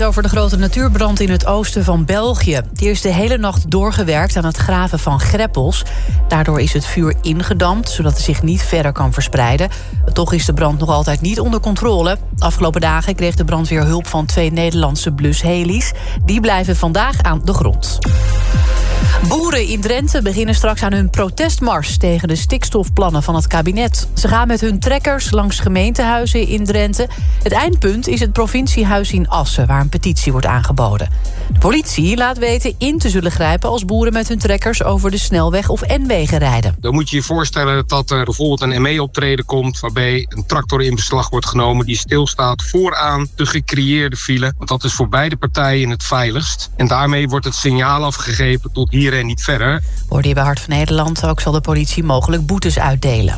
Over de grote natuurbrand in het oosten van België. Het is de hele nacht doorgewerkt aan het graven van greppels. Daardoor is het vuur ingedampt, zodat het zich niet verder kan verspreiden. Toch is de brand nog altijd niet onder controle. Afgelopen dagen kreeg de brandweer hulp van 2 Nederlandse blushelis. Die blijven vandaag aan de grond. Boeren in Drenthe beginnen straks aan hun protestmars tegen de stikstofplannen van het kabinet. Ze gaan met hun trekkers langs gemeentehuizen in Drenthe. Het eindpunt is het provinciehuis in Assen, waar een petitie wordt aangeboden. De politie laat weten in te zullen grijpen als boeren met hun trekkers over de snelweg of N-wegen rijden. Dan moet je je voorstellen dat er bijvoorbeeld een ME-optreden komt, waarbij een tractor in beslag wordt genomen die stilstaat vooraan de gecreëerde file. Want dat is voor beide partijen het veiligst. En daarmee wordt het signaal afgegeven tot hier en niet verder. Hoorde je bij Hart van Nederland, ook zal de politie mogelijk boetes uitdelen.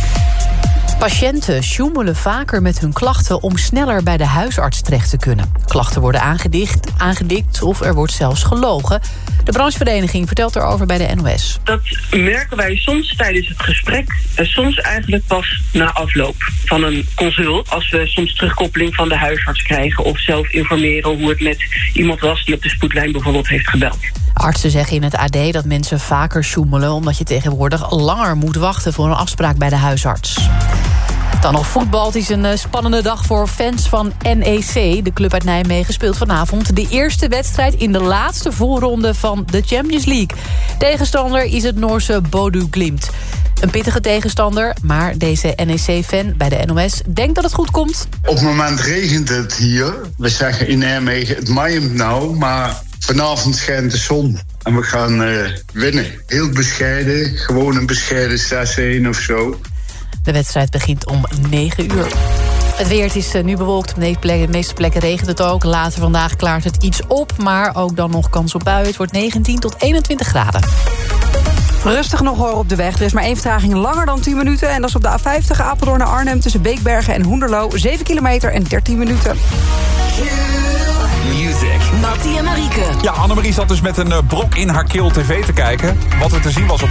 Patiënten sjoemelen vaker met hun klachten om sneller bij de huisarts terecht te kunnen. Klachten worden aangedikt of er wordt zelfs gelogen. De branchevereniging vertelt erover bij de NOS. Dat merken wij soms tijdens het gesprek en soms eigenlijk pas na afloop van een consult. Als we soms terugkoppeling van de huisarts krijgen of zelf informeren hoe het met iemand was die op de spoedlijn bijvoorbeeld heeft gebeld. Artsen zeggen in het AD dat mensen vaker sjoemelen omdat je tegenwoordig langer moet wachten voor een afspraak bij de huisarts. Dan nog voetbal. Het is een spannende dag voor fans van NEC. De club uit Nijmegen speelt vanavond de eerste wedstrijd in de laatste voorronde van de Champions League. Tegenstander is het Noorse Bodø Glimt. Een pittige tegenstander, maar deze NEC-fan bij de NOS denkt dat het goed komt. Op het moment regent het hier. We zeggen in Nijmegen, het maaient nou, maar vanavond schijnt de zon. En we gaan winnen. Heel bescheiden, gewoon een bescheiden 6-1 of zo. De wedstrijd begint om 9 uur. Het weer, het is nu bewolkt. Op de meeste plekken regent het ook. Later vandaag klaart het iets op, maar ook dan nog kans op buien. Het wordt 19 tot 21 graden. Rustig nog hoor op de weg. Er is maar 1 vertraging langer dan 10 minuten. En dat is op de A50 Apeldoorn naar Arnhem tussen Beekbergen en Hoenderloo. 7 kilometer en 13 minuten. Music. Mattie en Marieke. Ja, Annemarie zat dus met een brok in haar keel tv te kijken. Wat er te zien was op